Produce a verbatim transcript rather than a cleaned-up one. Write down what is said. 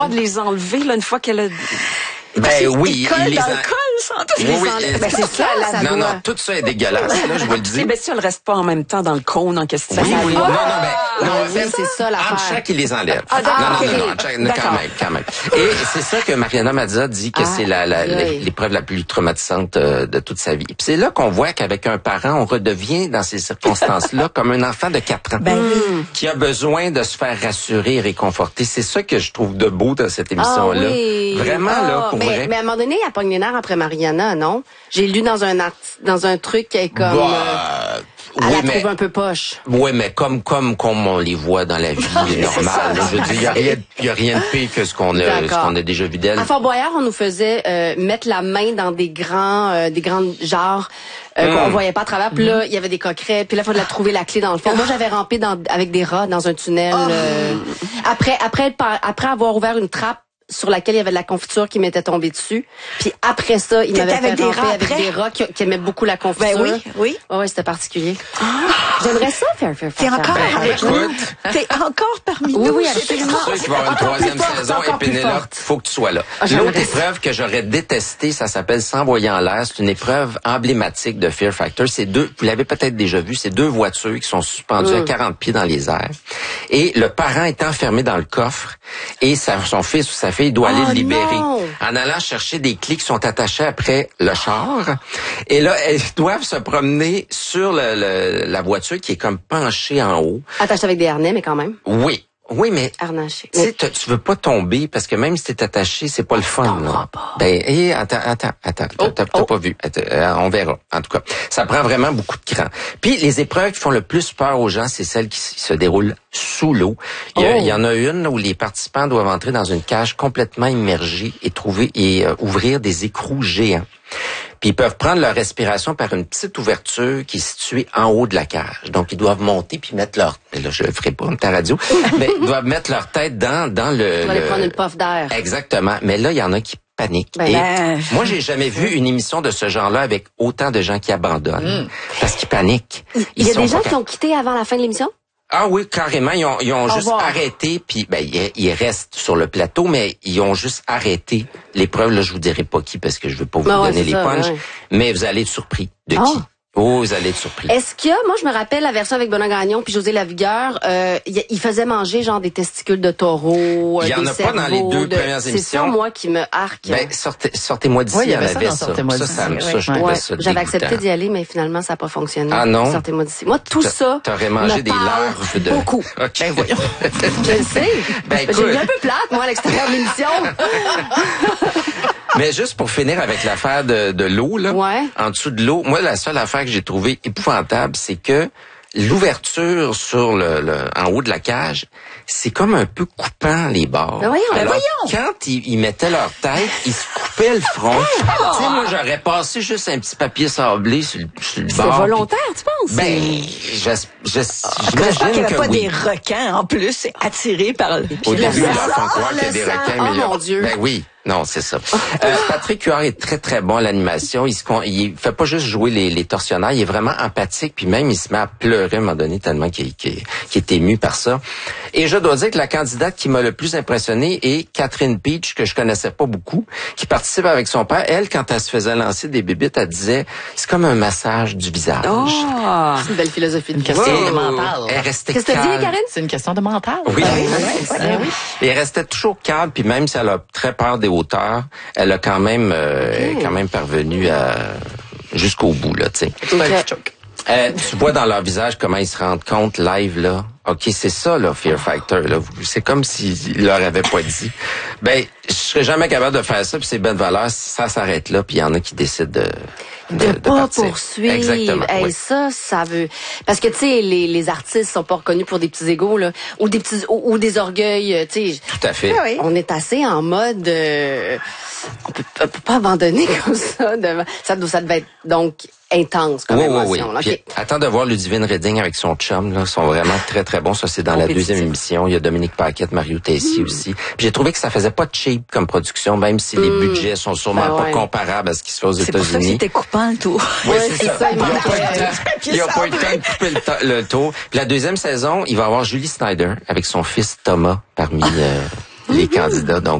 de les enlever, là, une fois qu'elle a... Ben Parce oui, ils collent il les dans en... le col, sans tout Oui, les oui, enlève. et- Ben, c'est ça, la Non, doigt. non, tout ça est dégueulasse, là, je vous le dis. Ben, si elle reste pas en même temps dans le cône en question. Oui, oui, non, non, ben, non, oui, c'est ça l'affaire. En chaque, il les enlève. Ah, d'accord, non, non, ok. non, non, en chaque, D'accord. quand même, quand même. Et c'est ça que Mariana Mazza dit que Ah, c'est la, la, oui. l'épreuve la plus traumatisante euh, de toute sa vie. Puis c'est là qu'on voit qu'avec un parent, on redevient dans ces circonstances-là comme un enfant de quatre ans. Ben oui. Qui a besoin de se faire rassurer et réconforter. C'est ça que je trouve de beau dans cette émission-là. Ah, oui. Vraiment, Ah, là, pour mais, vrai. mais à un moment donné, elle pogne les nerfs après Mariana, non? J'ai lu dans un art- dans un truc qui est comme... Bah, euh, elle oui, la mais, trouve un peu poche. oui, mais comme, comme, comme on les voit dans la vie normale. là, je veux dire, il y a rien, il y a rien de pire que ce qu'on a, ce D'accord. qu'on a déjà vu d'elle. À Fort Boyard, on nous faisait euh, mettre la main dans des grands, euh, des grands genres euh, Mm. qu'on voyait pas à travers. Puis là, il y avait des coquerets. Puis là, il fallait trouver la clé dans le fond. Moi, j'avais rampé dans, avec des rats dans un tunnel. euh, après, après, après avoir ouvert une trappe sur laquelle il y avait de la confiture qui m'était tombée dessus. Puis après ça, il T'étais m'avait fait avec des ramper rats avec après? des rats qui, qui aimaient beaucoup la confiture. Ben oui, oui. Ouais, ouais, c'était particulier. J'aimerais ça faire, faire, T'es faire. encore faire. avec nous. écoute. T'es encore parmi Oui, nous. oui, C'est absolument. sûr qu'il va y avoir une Encore troisième plus forte, saison encore et plus Pénélope, forte. faut que tu sois là. Ah, j'aimerais L'autre ça. épreuve que j'aurais détestée, ça s'appelle S'envoyer en l'air. C'est une épreuve emblématique de Fear Factor. C'est deux, vous l'avez peut-être déjà vu, c'est deux voitures qui sont suspendues Mm. à quarante pieds dans les airs. Et le parent est enfermé dans le coffre et sa, son fils ou sa fille doit aller Oh, le libérer. non. En allant chercher des clés qui sont attachées après le char. Et là, elles doivent se promener sur le, le- la voiture qui est comme penchée en haut. Attaché avec des harnais, mais quand même. Oui. Oui, mais Harnaché. tu sais, t'as- tu veux pas tomber parce que même si t'es attaché, c'est pas le fun. Là. Ben, hé, attends, attends, attends, Oh, t'as t'as oh. pas vu. Attends, euh, on verra. En tout cas, ça prend vraiment beaucoup de cran. Puis les épreuves qui font le plus peur aux gens, c'est celles qui s- se déroulent sous l'eau. Il y, a- Oh. il y en a une là, où les participants doivent entrer dans une cage complètement immergée et trouver et euh, ouvrir des écrous géants. Puis ils peuvent prendre leur respiration par une petite ouverture qui est située en haut de la cage. Donc ils doivent monter puis mettre leur, là je le ferai pas on est à radio, mais ils doivent mettre leur tête dans dans le. Tu vas aller le- prendre une puff d'air. Exactement. Mais là il y en a qui paniquent. Ben, Et ben, moi j'ai jamais vu une émission de ce genre-là avec autant de gens qui abandonnent parce qu'ils paniquent. Il y a sont des gens pas qui ont quitté avant la fin de l'émission? Ah oui, carrément. Ils ont, ils ont Au juste revoir. arrêté, puis ben, ils, ils restent sur le plateau, mais ils ont juste arrêté l'épreuve. Là, je vous dirai pas qui, parce que je veux pas vous Ben ouais, donner c'est les ça, punchs, ouais. mais vous allez être surpris. De Ah. qui? Oh, vous allez être surpris. Est-ce que, moi, je me rappelle la version avec Benoît Gagnon puis José Lavigueur, euh, il il faisait manger genre des testicules de taureau, euh, Il y en des a pas dans les cerveaux deux de- premières C'est émissions. ça, moi, qui me arque. Ben, sortez, sortez-moi d'ici, Oui, il y il y en avait ça avait dans ça. Sortez-moi Ça, d'ici, ça, ça, ouais. je Ouais, trouvais ça j'avais accepté dégoûtant. d'y aller, mais finalement, ça n'a pas fonctionné. Ah non? Sortez-moi d'ici. Moi, tout T'a- ça. T'aurais mangé me des parle larves de... beaucoup. OK. Ben voyons. Je le sais. Ben, J'ai écoute. vu un peu plate, moi, à l'extérieur de l'émission. Mais juste pour finir avec l'affaire de, de l'eau, là, Ouais. en dessous de l'eau, moi, la seule affaire que j'ai trouvée épouvantable, c'est que l'ouverture sur le, le en haut de la cage, c'est comme un peu coupant les bords. Ben voyons, ben Alors, voyons. quand ils, ils mettaient leur tête, ils se coupaient le front. Tu sais, moi, j'aurais passé juste un petit papier sablé sur le, sur le C'est bord. volontaire, tu penses? puis- Ben, je, je, J'espère qu'il n'y j'imagine avait que pas oui. des requins en plus attirés par le Au le début, ils sang, leur font croire le qu'il y a des sang. requins, Oh, mais il y a- mon Dieu. Ben oui, non, c'est ça. Euh, Patrick Huard est très, très bon à l'animation. Il se con- il fait pas juste jouer les, les tortionnaires, il est vraiment empathique, puis même il se met à pleurer à un moment donné tellement qu'il qu'il- qu'il est ému par ça. Et je dois dire que la candidate qui m'a le plus impressionné est Catherine Peach, que je connaissais pas beaucoup, qui participe avec son père. Elle, quand elle se faisait lancer des bébites, elle disait, c'est comme un massage du visage. Oh! C'est une belle philosophie de Une question Et de mental. elle restait Qu'est-ce que t'as dit, calme. Karine? C'est une question de mental. Oui. Ben oui. Et elle restait toujours calme, puis même si elle a très peur des hauteurs, elle a quand même, euh, elle est quand même parvenue à jusqu'au bout là, tu sais. C'est un petit choc. Euh, tu vois dans leur visage comment ils se rendent compte live là. Ok, c'est ça là, Fear Factor là. C'est comme s'ils leur avaient pas dit. Ben, je serais jamais capable de faire ça. Puis c'est bonne valeur. Ça s'arrête là. Puis il y en a qui décident de De, de, de pas partir. poursuivre. Exactement. Hey, oui. ça, ça veut. Parce que tu sais, les, les artistes sont pas reconnus pour des petits égos là, ou des petits ou, ou des orgueils. euh, Tu sais, Tout à fait. Ah oui. on est assez en mode. Euh, on peut, on peut pas abandonner comme ça. Devant. Ça, doit- ça devait être donc intense comme Oui, oui, oui. émotion. là. Puis, OK. attends de voir Ludivine Redding avec son chum, là. Ils sont vraiment très, très bons. Ça, c'est dans la Compétitif. deuxième émission. Il y a Dominique Paquette, Mario Tessier aussi. Puis j'ai trouvé que ça faisait pas cheap comme production, même si les budgets sont sûrement Ben pas ouais. comparables à ce qui se fait aux C'est pour ça que États-unis. c'était coupant le tour. Oui, Ouais, c'est ça, il Ils n'ont manquait, pas eu le euh, temps. Ils ont pas eu le temps de couper le, to- le tour. Puis la deuxième saison, il va y avoir Julie Snyder avec son fils Thomas parmi... Euh, les candidats. Donc,